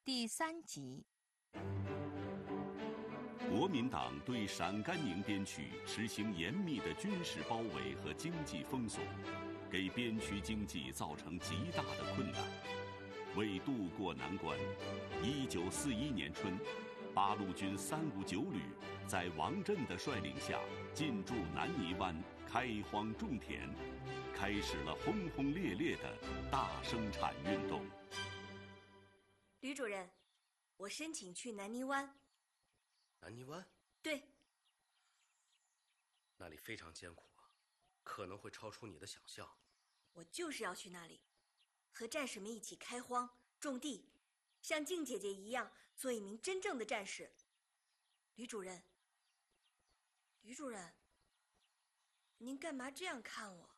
第3集。 国民党对陕甘宁边区实行严密的军事包围和经济封锁，给边区经济造成极大的困难。为渡过难关，1941年春，八路军359旅在王震的率领下进驻南泥湾，开荒种田，开始了轰轰烈烈的大生产运动。 吕主任，我申请去南泥湾。 南泥湾？ 对。 那里非常艰苦啊，可能会超出你的想象。 我就是要去那里，和战士们一起开荒种地，像静姐姐一样做一名真正的战士。吕主任，您干嘛这样看我？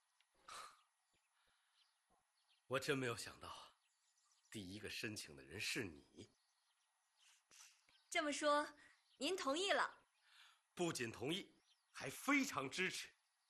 我真没有想到，第一个申请的人是你。 这么说，您同意了？ 不仅同意，还非常支持。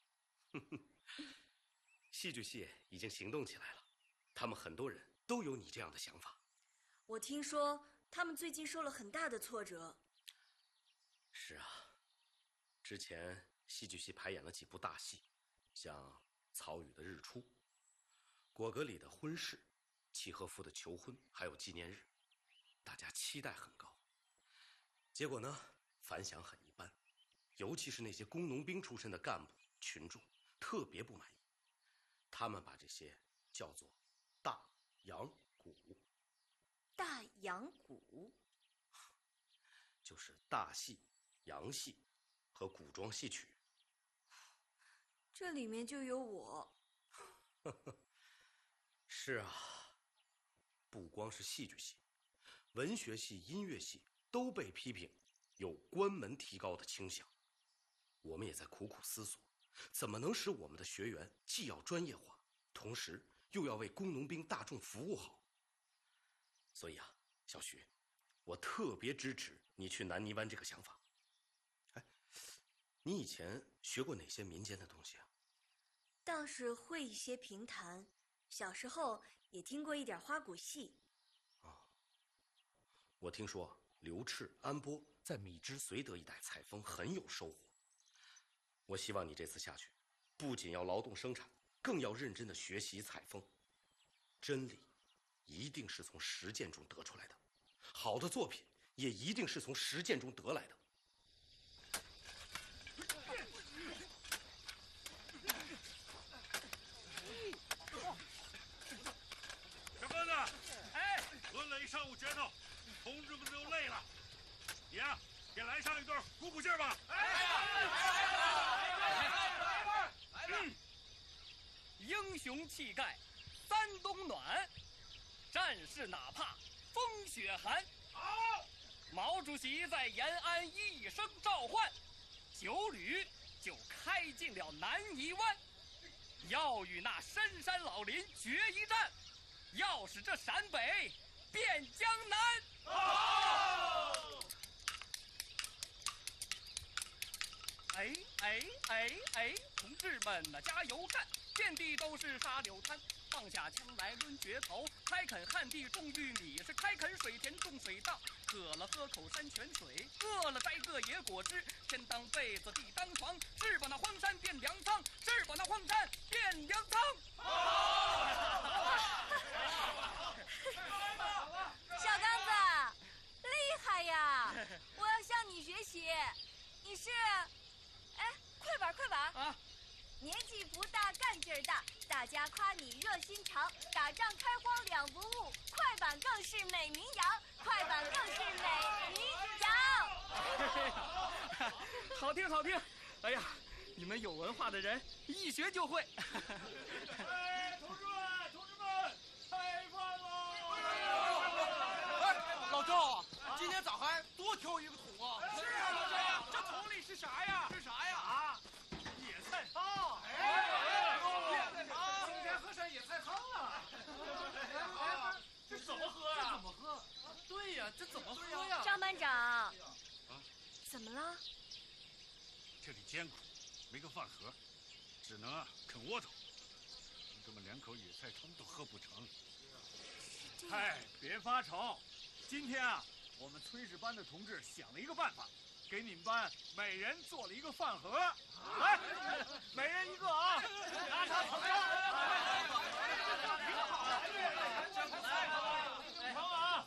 戏剧系已经行动起来了，他们很多人都有你这样的想法。 我听说他们最近受了很大的挫折。 是啊，之前戏剧系排演了几部大戏，像曹禺的《日出》，果戈里的《婚事》，契诃夫的《求婚》，还有纪念日，大家期待很高。结果呢，反响很一般，尤其是那些工农兵出身的干部群众特别不满意，他们把这些叫做大洋鼓。 大洋鼓就是大戏、洋戏和古装戏曲。 这里面就有我。 是啊，不光是戏剧系，文学系、音乐系都被批评有关门提高的倾向。我们也在苦苦思索，怎么能使我们的学员既要专业化，同时又要为工农兵大众服务好。所以啊，小徐，我特别支持你去南泥湾这个想法。哎，你以前学过哪些民间的东西啊？ 倒是会一些评弹，小时候也听过一点花鼓戏。 我听说刘赤、安波在米脂绥德一带采风很有收获。我希望你这次下去，不仅要劳动生产，更要认真的学习采风。真理一定是从实践中得出来的，好的作品也一定是从实践中得来的。 小个子，哎，抡了一上午拳头，同志们都累了，你呀，给来上一段鼓鼓劲儿吧。 英雄气概三冬暖，战士哪怕风雪寒。 好， 毛主席在延安一声召唤，9旅就开进了南泥湾，要与那深山老林决一战，要使这陕北变江南。 好！ 哎，同志们呐，加油干！遍地都是沙柳滩，放下枪来抡决头，开垦旱地种玉米，是开垦水田种水稻，渴了喝口山泉水，饿了摘个野果汁，天当被子地当床，是把那荒山变粮仓，是把那荒山变粮仓。 小刚子，厉害呀！我要向你学习。你是，哎，快板啊！ 年纪不大，干劲儿大，大家夸你热心肠，打仗开荒两不误，快板更是美名扬，快板更是美名扬。 好听！哎呀，你们有文化的人一学就会。 哎，同志们，开饭喽！ 哎，老赵，今天咋还多挑一个桶啊？ 是啊，老赵，这桶里是啥呀？野菜汤。野菜汤，今天喝上野菜汤了。这怎么喝呀？ 怎么喝？对呀，这怎么喝呀？ 张班长，怎么了？ 这里艰苦，没个饭盒，只能啃窝头。同志们连口野菜汤都喝不成。嗨，别发愁， 今天啊，我们炊事班的同志想了一个办法，给你们班每人做了一个饭盒，来，每人一个啊，拿上盛上。挺好的，来，盛啊！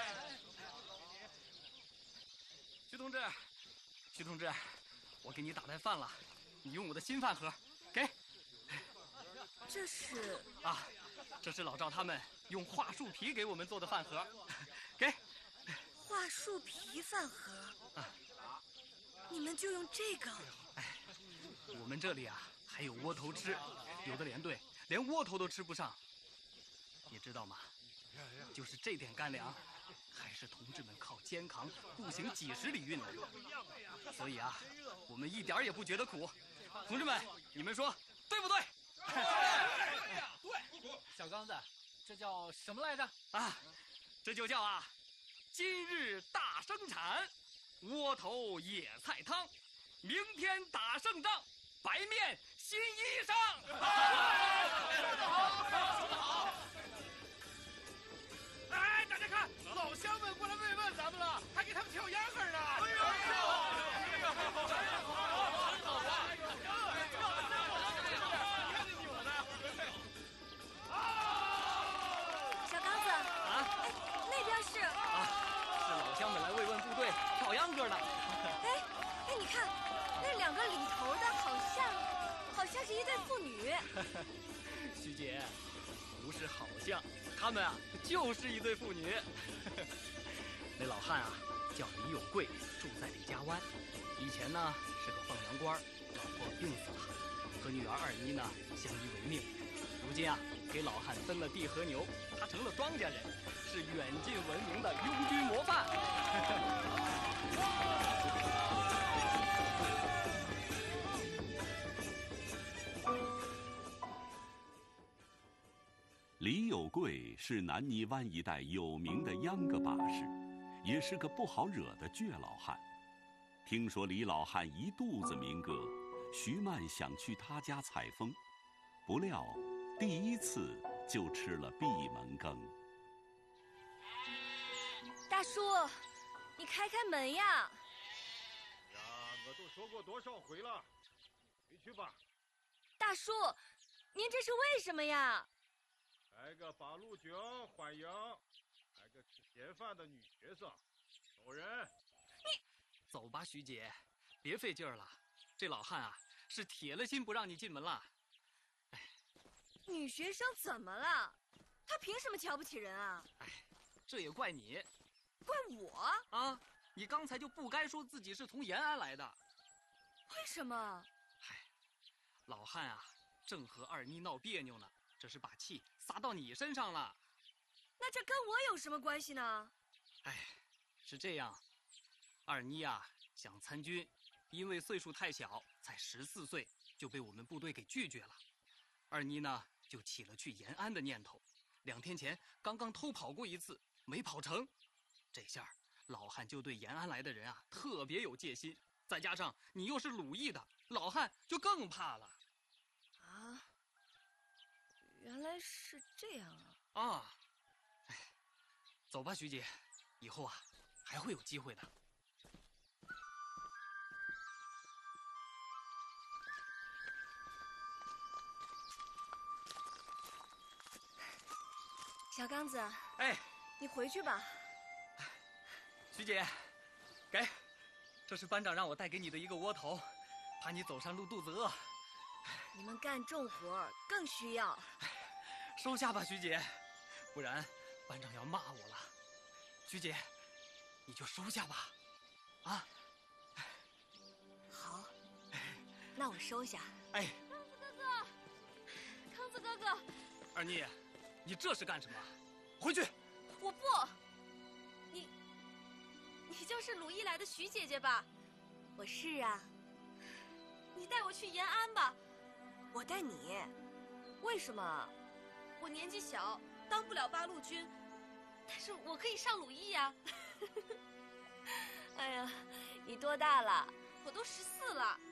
徐同志，我给你打带饭了，你用我的新饭盒，给。 这是啊，这是老赵他们用桦树皮给我们做的饭盒，给。 桦树皮饭盒。你们就用这个？ 我们这里啊还有窝头吃，有的连队连窝头都吃不上，你知道吗？就是这点干粮，还是同志们靠肩扛步行几十里运来的，所以啊，我们一点也不觉得苦。同志们，你们说对不对？ 对。小刚子，这叫什么来着？ 啊，这就叫啊，今日大生产，窝头野菜汤，明天打胜仗，白面新衣裳。 说得好，说得好。哎，大家看，老乡们过来慰问咱们了，还给他们挑烟盒呢。哎呦， 小刚子啊，那边是老乡们来慰问部队，挑秧歌呢。 哎，你看，那两个领头的好像是一对父女。 徐姐，不是好像，他们啊就是一对父女。那老汉啊叫李有贵，住在李家湾，以前呢是个放羊官，老婆病死了，和女儿二妮呢相依为命。如今啊给老汉分了地和牛，他成了庄稼人，是远近闻名的拥军模范。 李有贵是南泥湾一带有名的秧歌把式，也是个不好惹的倔老汉。听说李老汉一肚子民歌，徐曼想去他家采风，不料第一次就吃了闭门羹。 大叔，你开开门呀！ 呀，我都说过多少回了，回去吧。 大叔，您这是为什么呀？ 来个八路军欢迎，来个吃闲饭的女学生，走人。 走吧，徐姐，别费劲儿了。这老汉啊，是铁了心不让你进门了。 女学生怎么了？她凭什么瞧不起人啊？ 这也怪你。 怪我啊！你刚才就不该说自己是从延安来的。 为什么？ 老汉啊，正和二妮闹别扭呢，这是把气撒到你身上了。 那这跟我有什么关系呢？ 是这样，二妮啊想参军，因为岁数太小，才14岁，就被我们部队给拒绝了。二妮呢就起了去延安的念头，2天前刚刚偷跑过一次，没跑成。这下老汉就对延安来的人啊特别有戒心，再加上你又是鲁艺的，老汉就更怕了。 啊，原来是这样啊！ 走吧，徐姐，以后啊还会有机会的。 小刚子，你回去吧。 徐姐，给，这是班长让我带给你的一个窝头，怕你走山路肚子饿。 你们干重活更需要。 收下吧，徐姐，不然班长要骂我了。徐姐，你就收下吧，啊。 好，那我收下。 康子哥哥， 二妮，你这是干什么？回去！ 我不。你就是鲁艺来的徐姐姐吧？ 我是啊。 你带我去延安吧。 我带你？为什么？ 我年纪小，当不了八路军，但是我可以上鲁艺呀。 哎呀，你多大了？ 我都14了。